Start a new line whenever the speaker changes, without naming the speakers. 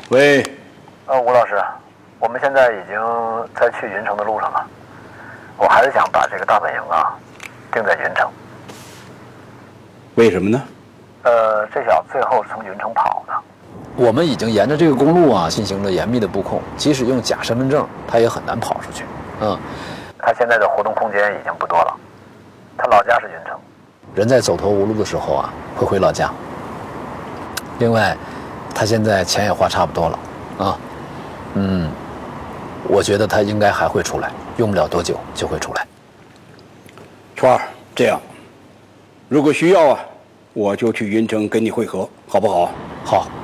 喂，
吴老师，我们现在已经在去云城的路上了。我还是想把这个大本营啊定在云城。
为什么呢？
这小子最后从云城跑的。
我们已经沿着这个公路啊进行了严密的布控，即使用假身份证，他也很难跑出去。
他现在的活动空间已经不多了。他老家是云城。
人在走投无路的时候啊，会回老家。另外，他现在钱也花差不多了啊。我觉得他应该还会出来，用不了多久就会出来。
川儿，这样，如果需要啊，我就去云城跟你会合，好不好？
好。